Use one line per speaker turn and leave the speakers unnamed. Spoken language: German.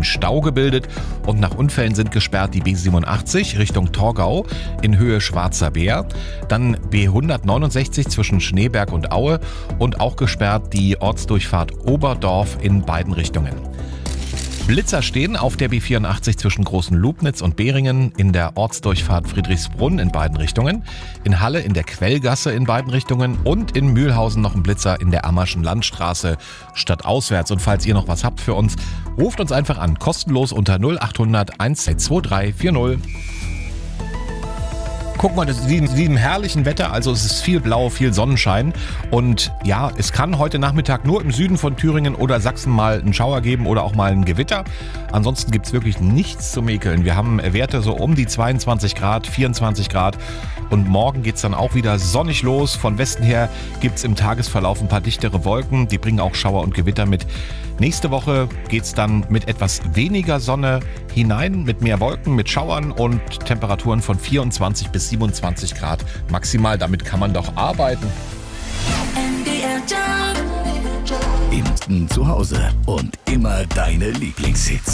Stau gebildet und nach Unfällen sind gesperrt die B87 Richtung Torgau in Höhe Schwarzer Bär, dann B169 zwischen Schneeberg und Aue und auch gesperrt die Ortsdurchfahrt Oberdorf in beiden Richtungen. Blitzer stehen auf der B84 zwischen Großen Lubnitz und Beringen, in der Ortsdurchfahrt Friedrichsbrunn in beiden Richtungen, in Halle in der Quellgasse in beiden Richtungen und in Mühlhausen noch ein Blitzer in der Ammerschen Landstraße stadtauswärts. Und falls ihr noch was habt für uns, ruft uns einfach an, kostenlos unter 0800 123 40. Guck mal, das ist wie im herrlichen Wetter, also es ist viel Blau, viel Sonnenschein und ja, es kann heute Nachmittag nur im Süden von Thüringen oder Sachsen mal einen Schauer geben oder auch mal ein Gewitter. Ansonsten gibt's wirklich nichts zu mäkeln. Wir haben Werte so um die 22 Grad, 24 Grad und morgen geht's dann auch wieder sonnig los. Von Westen her gibt's im Tagesverlauf ein paar dichtere Wolken, die bringen auch Schauer und Gewitter mit. Nächste Woche geht's dann mit etwas weniger Sonne hinein, mit mehr Wolken, mit Schauern und Temperaturen von 24 bis 27 Grad maximal. Damit kann man doch arbeiten.
Emden zu Hause und immer deine Lieblingshits.